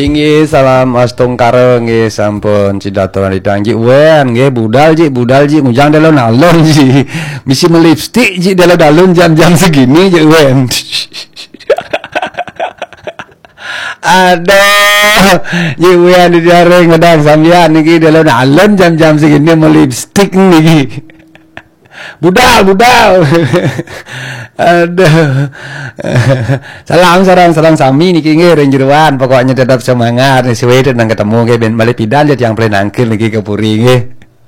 Inggih salam astungkara nggih sampun cidatoran ditangji wen nggih budal ji ngujang dalam nalon ji misi melipstik ji dalam dalun jam-jam segini ji wen. Aduh ji wen di jare ngedang sampean niki dalam nalon jam-jam segini melipstik niki. Budal aduh sarang sami niki nggih renjeruan pokoknya tetap semangat nih suwe nang ketemu nggih ben balik pidan yang play nangkil niki ke puri nggih.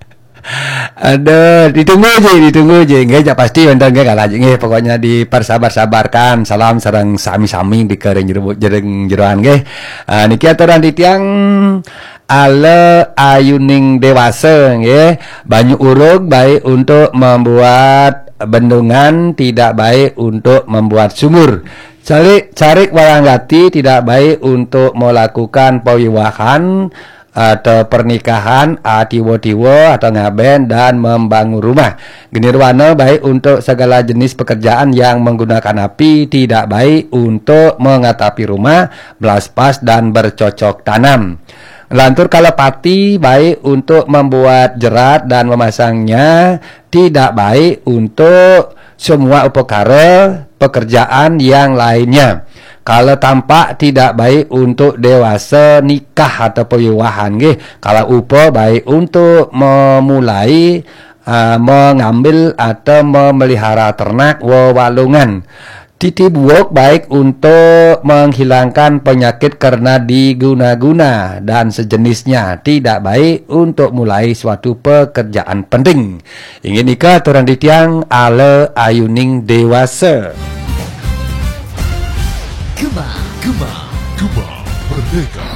Aduh ditunggu je nggih ja pasti wonten nggih kalah nggih pokoknya dipersabar-sabarkan salam sareng sami-sami di jeruan nggih. Niki aturan titiang ale ayuning dewasa nggih banyu urug baik untuk membuat bendungan, tidak baik untuk membuat sumur. Carik waranggati tidak baik untuk melakukan pewiwahan atau pernikahan tiwo-tiwo atau ngaben dan membangun rumah. Genirwana baik untuk segala jenis pekerjaan yang menggunakan api, tidak baik untuk mengatapi rumah, belas pas dan bercocok tanam. Lantur kalapati baik untuk membuat jerat dan memasangnya, tidak baik untuk semua upekara pekerjaan yang lainnya. Kalau tampak tidak baik untuk dewasa nikah atau pewiwahan nggih. Kalau upo baik untuk memulai mengambil atau memelihara ternak walungan. Titi buok baik untuk menghilangkan penyakit karena diguna-guna dan sejenisnya. Tidak baik untuk mulai suatu pekerjaan penting. Ingin nikah aturan ditiang ale ayuning dewasa. Gema Merdeka.